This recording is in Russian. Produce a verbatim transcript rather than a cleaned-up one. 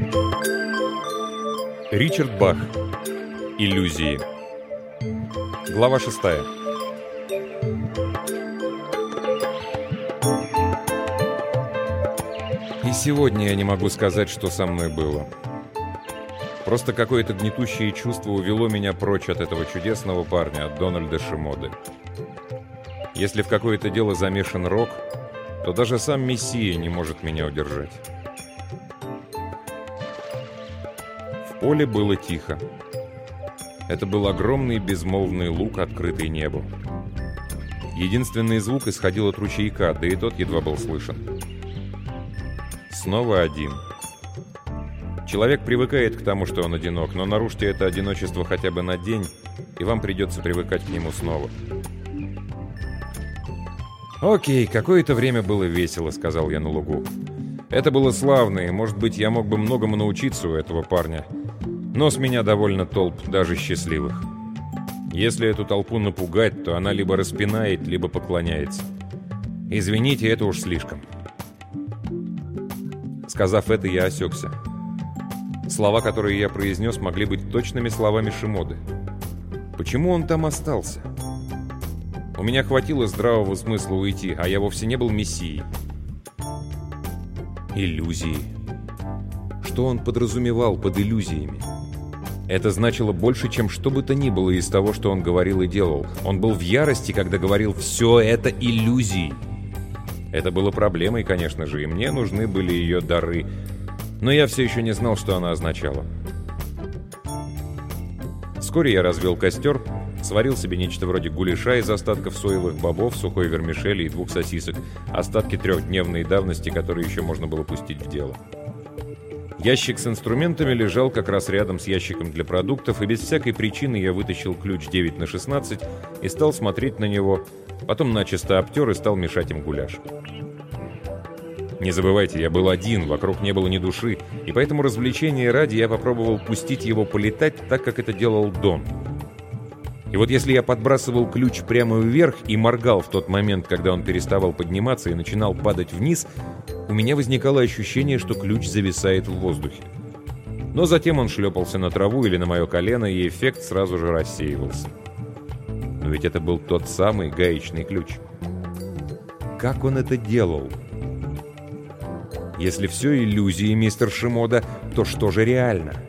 Ричард Бах. Иллюзии. Глава шестая. И сегодня я не могу сказать, что со мной было. Просто какое-то гнетущее чувство увело меня прочь от этого чудесного парня, от Дональда Шимоды. Если в какое-то дело замешан рок, то даже сам Мессия не может меня удержать. В поле было тихо. Это был огромный безмолвный луг, открытый небу. Единственный звук исходил от ручейка, да и тот едва был слышен. Снова один. Человек привыкает к тому, что он одинок, но нарушьте это одиночество хотя бы на день, и вам придется привыкать к нему снова. «Окей, какое-то время было весело», — сказал я на лугу. «Это было славно, и, может быть, я мог бы многому научиться у этого парня. Но с меня довольно толп, даже счастливых. Если эту толпу напугать, то она либо распинает, либо поклоняется. Извините, это уж слишком». Сказав это, я осекся. Слова, которые я произнес, могли быть точными словами Шимоды. Почему он там остался? У меня хватило здравого смысла уйти, а я вовсе не был мессией. Иллюзии. Что он подразумевал под иллюзиями? Это значило больше, чем что бы то ни было из того, что он говорил и делал. Он был в ярости, когда говорил «все это иллюзии». Это было проблемой, конечно же, и мне нужны были ее дары. Но я все еще не знал, что она означала. Вскоре я развел костер, сварил себе нечто вроде гуляша из остатков соевых бобов, сухой вермишели и двух сосисок, остатки трехдневной давности, которые еще можно было пустить в дело. Ящик с инструментами лежал как раз рядом с ящиком для продуктов, и без всякой причины я вытащил ключ девять на шестнадцать и стал смотреть на него, потом начисто обтер и стал мешать им гуляш. Не забывайте, я был один, вокруг не было ни души, и поэтому развлечения ради я попробовал пустить его полетать так, как это делал Дон. И вот если я подбрасывал ключ прямо вверх и моргал в тот момент, когда он переставал подниматься и начинал падать вниз, у меня возникало ощущение, что ключ зависает в воздухе. Но затем он шлепался на траву или на мое колено, и эффект сразу же рассеивался. Но ведь это был тот самый гаечный ключ. Как он это делал? Если все иллюзии, мистер Шимода, то что же реально?